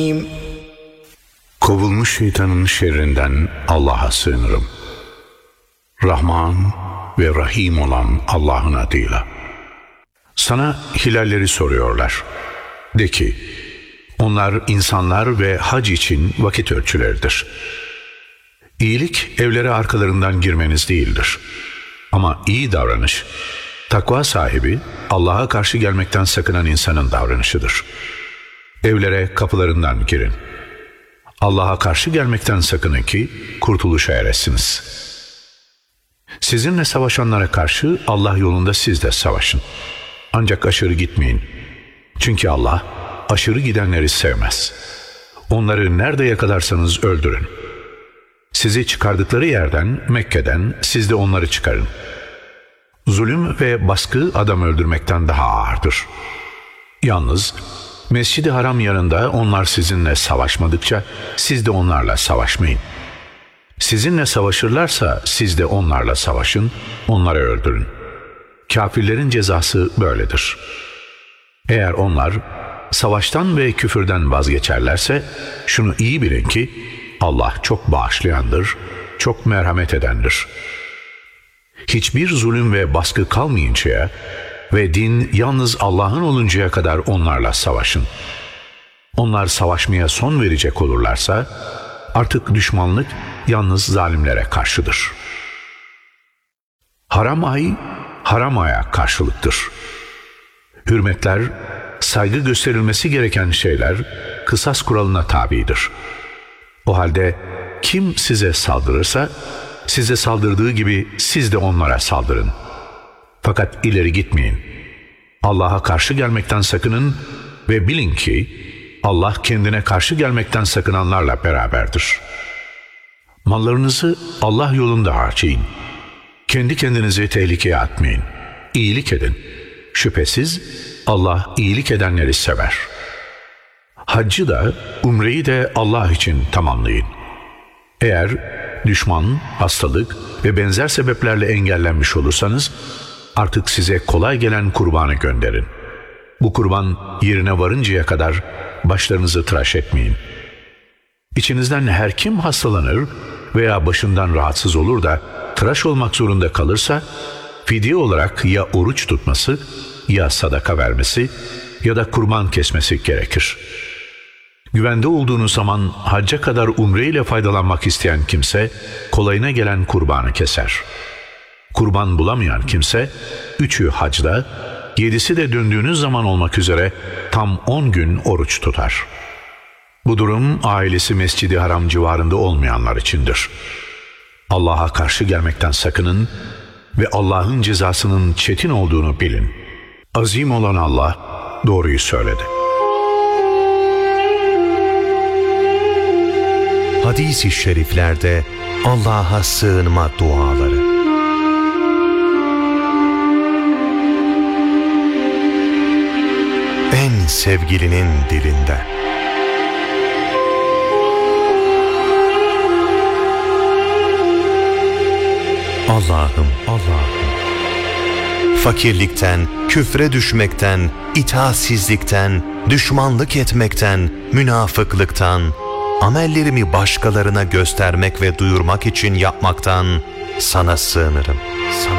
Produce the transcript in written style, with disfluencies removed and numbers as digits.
Kovulmuş şeytanın şerrinden Allah'a sığınırım. Rahman ve Rahim olan Allah'ın adıyla. Sana hilalleri soruyorlar. De ki, onlar insanlar ve hac için vakit ölçüleridir. İyilik evlere arkalarından girmeniz değildir. Ama iyi davranış, takva sahibi, Allah'a karşı gelmekten sakınan insanın davranışıdır. Evlere kapılarından girin. Allah'a karşı gelmekten sakının ki kurtuluşa eresiniz. Sizinle savaşanlara karşı Allah yolunda siz de savaşın. Ancak aşırı gitmeyin. Çünkü Allah aşırı gidenleri sevmez. Onları nerede yakalarsanız öldürün. Sizi çıkardıkları yerden, Mekke'den siz de onları çıkarın. Zulüm ve baskı adam öldürmekten daha ağırdır. Yalnız Mescid-i Haram yanında onlar sizinle savaşmadıkça siz de onlarla savaşmayın. Sizinle savaşırlarsa siz de onlarla savaşın, onları öldürün. Kafirlerin cezası böyledir. Eğer onlar savaştan ve küfürden vazgeçerlerse şunu iyi bilin ki Allah çok bağışlayandır, çok merhamet edendir. Hiçbir zulüm ve baskı kalmayıncaya ve din yalnız Allah'ın oluncaya kadar onlarla savaşın. Onlar savaşmaya son verecek olurlarsa artık düşmanlık yalnız zalimlere karşıdır. Haram ay, haram aya karşılıktır. Hürmetler, saygı gösterilmesi gereken şeyler kısas kuralına tabidir. O halde kim size saldırırsa, size saldırdığı gibi siz de onlara saldırın. Fakat ileri gitmeyin. Allah'a karşı gelmekten sakının ve bilin ki Allah kendine karşı gelmekten sakınanlarla beraberdir. Mallarınızı Allah yolunda harcayın. Kendi kendinizi tehlikeye atmayın. İyilik edin. Şüphesiz Allah iyilik edenleri sever. Haccı da, umreyi de Allah için tamamlayın. Eğer düşman, hastalık ve benzer sebeplerle engellenmiş olursanız, artık size kolay gelen kurbanı gönderin. Bu kurban yerine varıncaya kadar başlarınızı tıraş etmeyin. İçinizden her kim hastalanır veya başından rahatsız olur da tıraş olmak zorunda kalırsa, fidye olarak ya oruç tutması, ya sadaka vermesi ya da kurban kesmesi gerekir. Güvende olduğunuz zaman hacca kadar umre ile faydalanmak isteyen kimse kolayına gelen kurbanı keser. Kurban bulamayan kimse 3'ü hacda, 7'si de döndüğünüz zaman olmak üzere tam 10 gün oruç tutar. Bu durum ailesi Mescid-i Haram civarında olmayanlar içindir. Allah'a karşı gelmekten sakının ve Allah'ın cezasının çetin olduğunu bilin. Azim olan Allah doğruyu söyledi. Hadis-i şeriflerde Allah'a sığınma duaları. En sevgilinin dilinden. Allah'ım, fakirlikten, küfre düşmekten, itaatsizlikten, düşmanlık etmekten, münafıklıktan, amellerimi başkalarına göstermek ve duyurmak için yapmaktan sana sığınırım.